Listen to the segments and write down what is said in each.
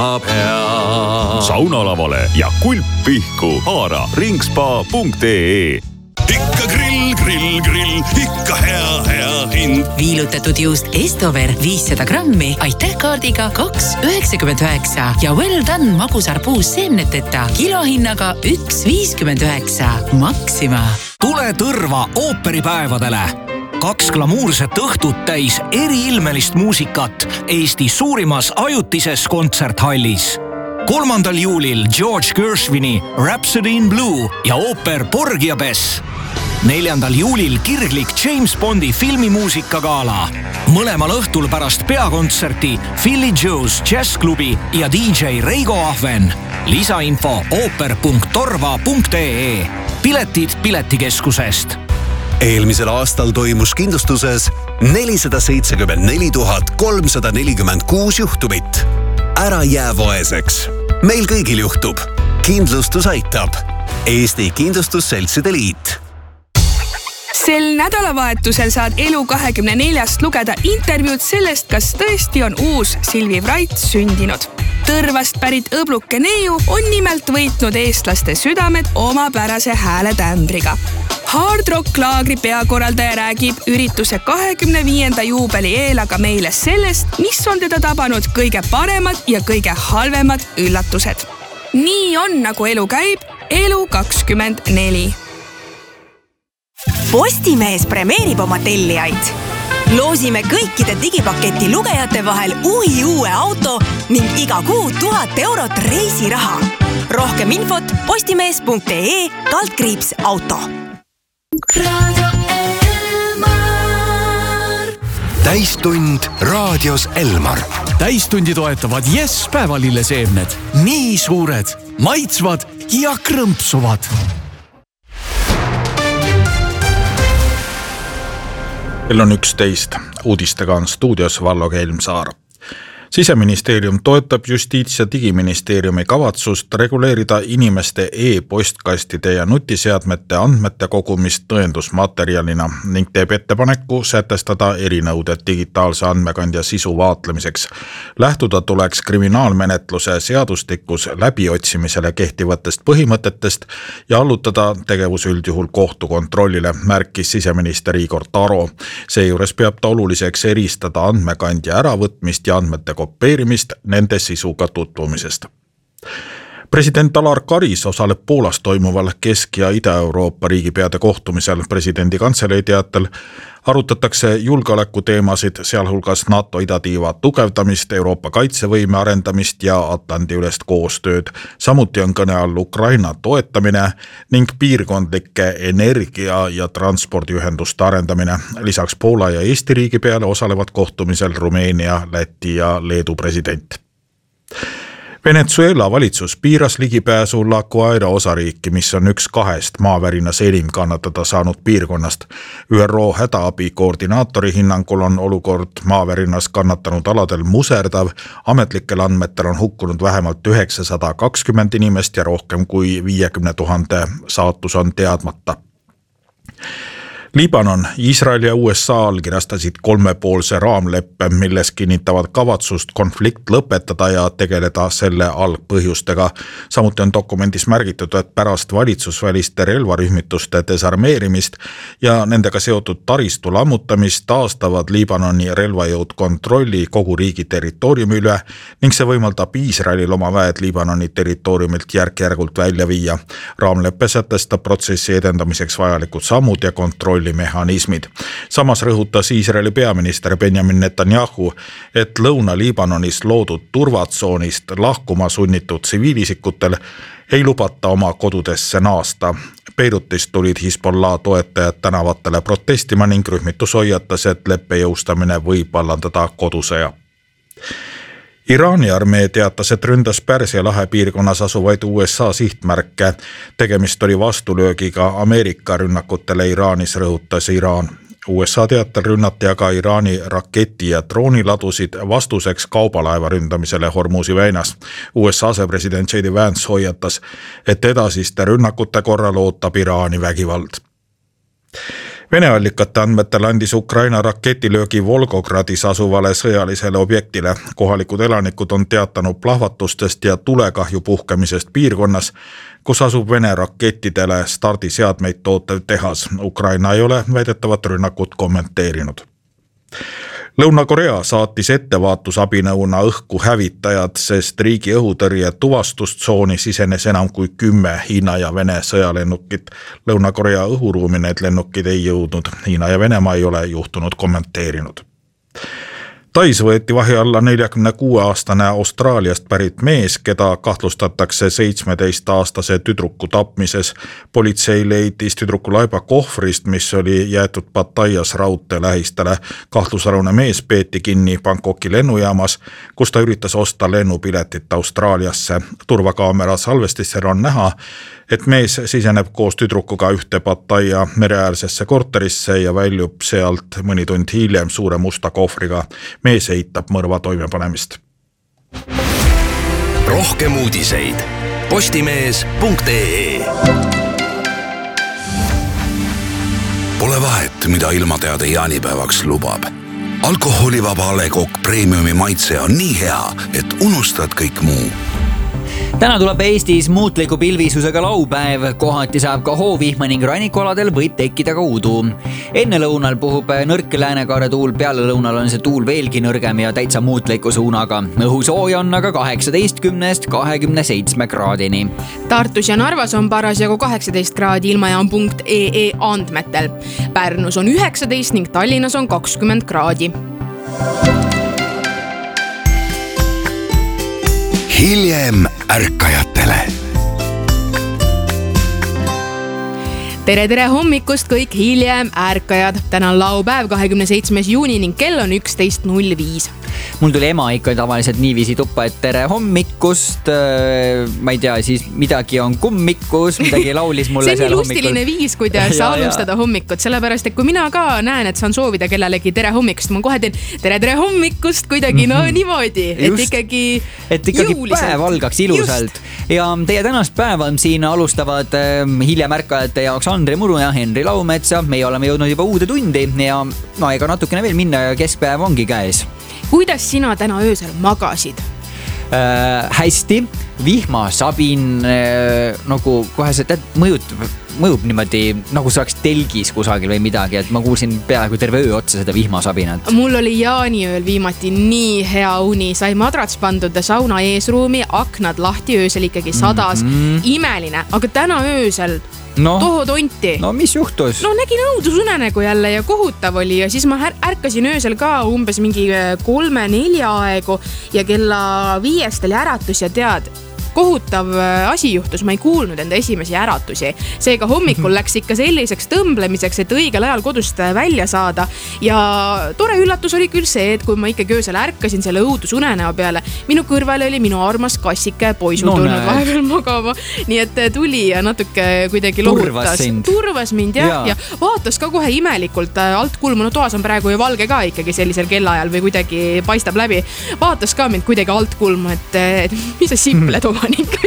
Saunalavale ja kulp pihku haara ringspa.ee. Ikka grill, ikka hea hind. Viilutatud juust Estover 500 grammi, aitäh kaardiga 2,99 ja Well Done magusarpuus seemneteta kilohinnaga 1,59. Maxima. Tule Tõrva ooperipäevadele. 2 glamuurset õhtut täis eriilmelist muusikat Eesti suurimas ajutises kontserthallis. 3. juulil George Gershwini Rhapsody in Blue ja ooper Porgy ja Bess. 4. juulil kirglik James Bondi filmimuusikagala. Mõlemal õhtul pärast peakontserti Philly Joe's Jazzklubi ja DJ Reigo Ahven. Lisainfo ooper.torva.ee. Piletid Piletikeskusest. Eelmisel aastal toimus kindlustuses 474 346 juhtumit. Ära jää vaeseks. Meil kõigil juhtub. Kindlustus aitab. Eesti Kindlustusseltside Liit. Sel nädalavahetusel saad Elu24 lugeda intervjuud sellest, kas tõesti on uus Silvi Vrait sündinud. Tõrvast pärit õbluke Neiu on nimelt võitnud eestlaste südamed omapärase hääletämbriga. Hard Rock Laagri peakorraldaja räägib ürituse 25. juubeli eel aga meile sellest, mis on teda tabanud kõige paremad ja kõige halvemad üllatused. Nii on, nagu elu käib, Elu24. Postimees premeerib oma tellijaid. Loosime kõikide digipaketi lugejate vahel uue auto ning iga kuu 1000 eurot reisiraha. Rohkem infot postimees.ee/auto. Radio Elmar. Täistund raadios Elmar. Täistundi toetavad Yes päevalilleseemned. Nii suured, maitsvad ja krõmpsuvad. Kell on 11. Uudistega on stuudios Vallo Kelmsaar. Siseministeerium toetab Justiits- ja Digiministeeriumi kavatsust reguleerida inimeste e-postkastide ja nutiseadmete andmete kogumist tõendusmaterjalina ning teeb ettepaneku sätestada erinõuded digitaalse andmekandja sisu vaatlemiseks. Lähtuda tuleks kriminaalmenetluse seadustikus läbiotsimisele kehtivatest põhimõtetest ja allutada tegevus üldjuhul kohtukontrollile, märkis siseminister Igor Taro. Seejuures peab ta oluliseks eristada andmekandja äravõtmist ja andmete kopeerimist nende sisuga tutvumisest. President Alar Karis osaleb Poolas toimuval Kesk- ja Ida-Euroopa riigipeade kohtumisel. Presidendi kantselei teatel arutatakse julgeolekuteemasid, sealhulgas NATO idatiiva tugevdamist, Euroopa kaitsevõime arendamist ja Atlandi-ülest koostööd. Samuti on kõne all Ukraina toetamine ning piirkondlike energia- ja transpordiühenduste arendamine. Lisaks Poola ja Eesti riigi peale osalevad kohtumisel Rumeenia, Läti ja Leedu president. Venezuela valitsus piiras ligipääsu La Guaira osariiki, mis on üks 2 maavärinas enim kannatada saanud piirkonnast. ÜRO hädaabi koordinaatori hinnangul on olukord maavärinas kannatanud aladel muserdav. Ametlikel andmetel on hukkunud vähemalt 920 inimest ja rohkem kui 50 000 saatus on teadmata. Libanon, Iisrael ja USA allkirjastasid 3-poolse raamleppe, milles kinnitavad kavatsust konflikt lõpetada ja tegeleda selle algpõhjustega. Samuti on dokumendis märgitud, et pärast valitsusväliste relvarühmituste desarmeerimist ja nendega seotud taristu lammutamist taastavad Libanoni relvajõud kontrolli kogu riigi territooriumi üle ning see võimaldab Iisraelil oma väed Libanoni territooriumilt järk-järgult välja viia. Raamleppe sätestab protsessi edendamiseks vajalikud sammud ja kontrollimehhanismid. Samas rõhutas Iisraeli peaminister Benjamin Netanyahu, et Lõuna-Liibanonis loodud turvatsoonist lahkuma sunnitud tsiviilisikutel ei lubata oma kodudesse naasta. Beirutist tulid Hezbollah toetajad tänavatele protestima ning rühmitus hoiatas, et leppe jõustamine võib vallandada kodusõja. Iraani armee teatas, et ründas Pärsia lahe piirkonnas asuvaid USA sihtmärke. Tegemist oli vastulöögiga Ameerika rünnakutele Iraanis, rõhutas Iraan. USA teatel rünnati aga Iraani raketi- ja drooniladusid vastuseks kaubalaeva ründamisele Hormuzi väinas. USA asepresident J.D. Vance hoiatas, et edasiste rünnakute korral ootab Iraani vägivald. Vene allikate andmetel andis Ukraina raketilöögi Volgogradis asuvale sõjalisele objektile. Kohalikud elanikud on teatanud plahvatustest ja tulekahju puhkemisest piirkonnas, kus asub Vene rakettidele stardiseadmeid tootev tehas. Ukraina ei ole väidetavat rünnakut kommenteerinud. Lõuna-Korea saatis ettevaatusabinõuna õhku hävitajad, sest riigi õhutõrje tuvastustsooni sisenes enam kui 10 Hiina ja Vene sõjalennukit. Lõuna-Korea õhuruumi need lennukid ei jõudnud. Hiina ja Venemaa ei ole juhtunud kommenteerinud. Tais võeti vahi alla 46-aastane Austraaliast pärit mees, keda kahtlustatakse 17-aastase tüdruku tapmises. Politsei leidis tüdruku laiba kohvrist, mis oli jäetud Pattayas raudtee lähistele. Kahtlusalune mees peeti kinni Bangkoki lennujaamas, kus ta üritas osta lennupiletit Austraaliasse. Turvakaamera salvestisse on näha, et mees siseneb koos tüdrukuga ühte Pattaya mereäärsesse korterisse ja väljub sealt mõni tund hiljem suure musta kohvriga. Mees eitab mõrva toimepanemist. Rohkem uudiseid postimees.ee. Pole vahet, mida ilmateade jaanipäevaks lubab. Alkoholivaba A. Le Coq Premiumi maitse on nii hea, et unustad kõik muu. Täna tuleb Eestis muutliku pilvisusega laupäev, kohati saab ka hoovihma ning rannikualadel võib tekkida ka udu. Enne lõunal puhub nõrk läänekaare tuul, peale lõunal on see tuul veelgi nõrgem ja täitsa muutliku suunaga. Õhusooja on aga 18–27 kraadini. Tartus ja Narvas on parasjagu 18 kraadi ilmajaam.ee andmetel. Pärnus on 19 ning Tallinnas on 20 kraadi. Hiljem ärkajatele. Tere hommikust kõik hiljem ärkajad. Täna on laupäev 27. juuni ning kell on 11.05. Mul tuli ema ikka tavaliselt niiviisi tuppa, et tere hommikust, ma ei tea, siis midagi on kummikus, midagi laulis mulle seal hommikul. See on lustiline viis, kuidas alustada hommikut, sellepärast, et kui mina ka näen, et saan soovida kellelegi tere hommikust, ma kohe teen tere hommikust kuidagi, no niimoodi, et ikkagi jõuliselt. Päev algaks ilusalt. Just. Ja teie tänast päeva siin alustavad hiljem ärkajate jaoks Andre Muru ja Henri Laumetsa. Meie oleme jõudnud juba uude tundi ja ega natukene veel minna ja keskpäev ongi käes. Kuidas sina täna öösel magasid? Hästi, vihmasabin nagu kohe see mõjub niimoodi, nagu saaks telgis kusagil või midagi, et ma kuulsin peaaegu terve öö otsa seda vihmasabinat. Mul oli jaaniööl viimati nii hea uni, sai madrats pandud sauna eesruumi, aknad lahti, öösel ikkagi sadas, imeline, aga täna öösel toho tonti. No mis juhtus? No nägin õudusunenägu jälle ja kohutav oli ja siis ma ärkasin öösel ka umbes mingi 3-4 aegu ja kella 5 oli äratus ja tead, kohutav asi juhtus, ma ei kuulnud enda esimesi äratusi. Seega hommikul läks ikka selliseks tõmblemiseks, et õigel ajal kodust välja saada. Ja tore üllatus oli küll see, et kui ma ikkagi öösel ärkasin selle õudusunenäo peale, minu kõrval oli minu armas kassike poisu tulnud vahepeal magama. Nii et tuli ja natuke kuidagi lohutas. Turvas mind ja vaatas ka kohe imelikult alt kulmu. No toas on praegu ju valge ka ikkagi sellisel kellaajal või kuidagi paistab läbi. Vaatas ka mind kuidagi alt kulmu, et mis sa simpled oma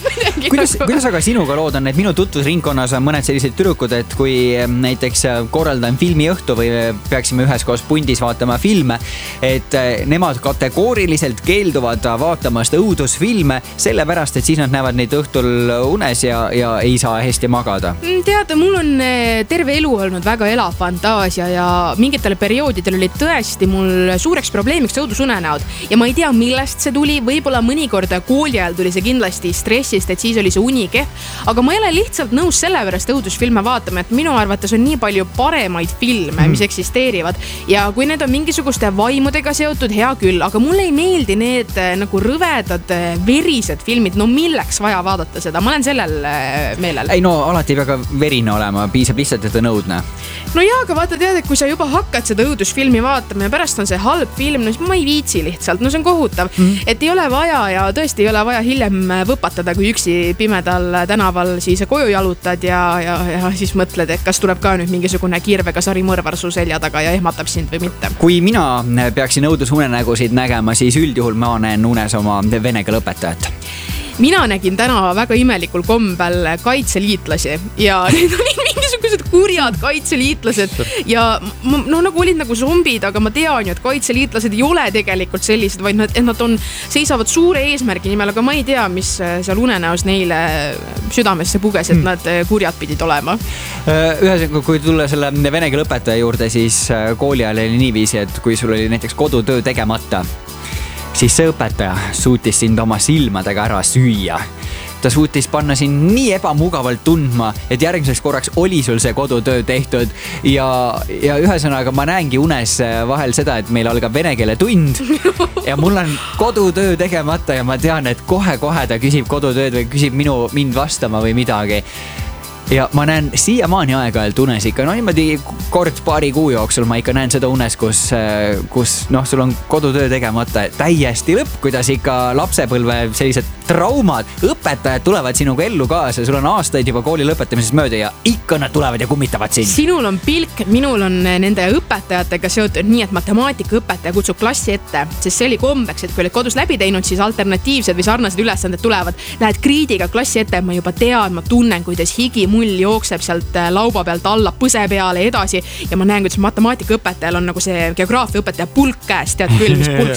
Kuidas aga sinuga lood on, et minu tutvusringkonnas on mõned sellised tüdrukud, et kui näiteks korraldan filmiõhtu või peaksime üheskoos pundis vaatama filme, et nemad kategooriliselt keelduvad vaatamast õudusfilme, sellepärast, et siis nad näevad neid õhtul unes ja ei saa hästi magada. Tead, mul on terve elu olnud väga elav fantaasia ja mingitel perioodidel oli tõesti mul suureks probleemiks õudusunenäod ja ma ei tea, millest see tuli, võib-olla mõnikord kooli ajal tuli see kindlasti stressist, et siis oli see uni kehv, aga ma ei ole lihtsalt nõus sellepärast õudusfilme vaatama, et minu arvates on nii palju paremaid filme, mis eksisteerivad ja kui need on mingisuguste vaimudega seotud, hea küll, aga mulle ei meeldi need nagu rõvedad, verised filmid, no milleks vaja vaadata seda, ma olen sellel meelel. Ei no, alati ei pea ka verine olema, piisab lihtsalt, et on õudne. No jaa, aga vaata tead, et kui sa juba hakkad seda õudusfilmi vaatama ja pärast on see halb film, no siis ma ei viitsi lihtsalt, no see on kohutav, et ei ole vaja ja tõesti ei ole vaja hiljem võpatada, kui üksi pimedal tänaval siis koju jalutad ja siis mõtled, et kas tuleb ka nüüd mingisugune kirvega sarimõrvar su selja taga ja ehmatab sind või mitte. Kui mina peaksin õudusunenägusid nägema, siis üldjuhul ma näen unes oma vene keele õpetajat. Mina nägin täna väga imelikul kombel kaitseliitlasi ja need olid mingisugused kurjad kaitseliitlased ja nagu olid nagu zombid, aga ma tean ju, et kaitseliitlased ei ole tegelikult sellised, vaid nad seisavad suure eesmärgi nimel, aga ma ei tea, mis seal unenäos neile südamesse puges, et nad kurjad pidid olema. Ühesõnaga, kui tulla selle vene keele õpetaja juurde, siis kooli ajal oli niiviisi, et kui sul oli näiteks kodutöö tegemata, siis see õpetaja suutis sind oma silmadega ära süüa. Ta suutis panna sind nii ebamugavalt tundma, et järgmiseks korraks oli sul see kodutöö tehtud ja ühesõnaga ma näengi unes vahel seda, et meil algab vene keele tund ja mul on kodutöö tegemata ja ma tean, et kohe ta küsib kodutööd või küsib mind vastama või midagi. Ja ma näen siiamaani aeg-ajalt unes ikka, niimoodi kord paari kuu jooksul ma ikka näen seda unes, kus sul on kodutöö tegemata täiesti lõpp, kuidas ikka lapsepõlve sellised traumad, õpetajad tulevad sinuga ellu kaasa, sul on aastaid juba kooli lõpetamisest mööda ja ikka nad tulevad ja kummitavad sind. Sinul on pilk, minul on nende õpetajatega seotud nii, et matemaatikaõpetaja kutsub klassi ette, sest see oli kombeks, et kui oled kodus läbi teinud, siis alternatiivsed või sarnased ülesanded tulevad. Lähed kriidiga klassi ette, ma juba tean, ma tunnen, kuidas higimull jookseb sealt lauba pealt alla põse peale edasi ja ma näen, kuidas matemaatikaõpetajal on nagu see geograafiaõpetaja pulk käest, tead küll, mis pulk,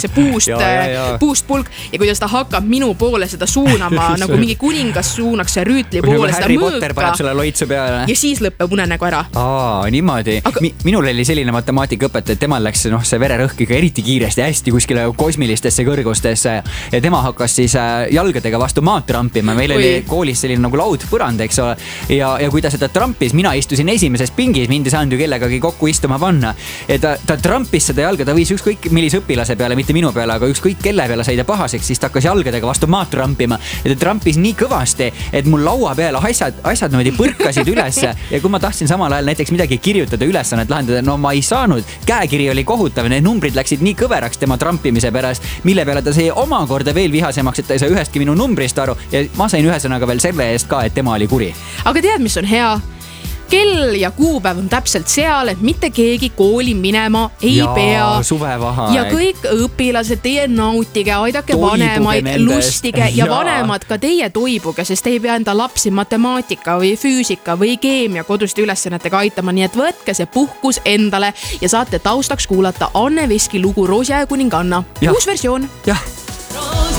see puust pulk ja kuidas ta hakkab minu poole seda suunama, nagu mingi kuningas suunaks rüütli poole seda Harry Potter paneb selle loitsu peale. Ja siis lõpeb unenägu ära. Niimoodi. Minul oli selline matemaatikaõpetaja, et temal läks see vererõhk ikka eriti kiiresti hästi kuskile kosmilistesse kõrgustesse ja tema hakkas siis jalgadega vastu maad trampima. Meil oli koolis selline nagu laud põrand, eks ole. Ja kui ta seda trampis, mina istusin esimeses pingis, mind ei saanud ju kellegagi kokku istuma panna. Ja ta trampis seda jalga, ta võis ükskõik millise õpilase peale, mitte minu peale, aga ükskõik kelle peale sai ta pahaseks, siis ta hakkas jalgadega vastu maad trampima. Ja ta trampis nii kõvasti, et mul laua peale asjad niimoodi põrkasid üles. Ja kui ma tahtsin samal ajal näiteks midagi kirjutada, ülesannet lahendada, no ma ei saanud. Käekiri oli kohutav, need numbrid läksid nii kõveraks tema trampimise pärast, mille peale ta sai omakorda veel vihasemaks, et ta ei saa ühestki minu numbrist aru. Ja ma sain ühesõnaga veel selle eest ka, et tema oli kuri. Aga tead, mis on hea? Kell ja kuupäev on täpselt seal, et mitte keegi kooli minema ei pea. Suvevaheaeg. Ja kõik õpilased, teie nautige, aidake vanemaid, lustige ja vanemad ka teie toibuge, sest ei pea enda lapsi matemaatika või füüsika või keemia koduste ülesannetega aitama, nii et võtke see puhkus endale ja saate taustaks kuulata Anne Veski lugu Roosja ja kuninganna. Uus versioon. Jah.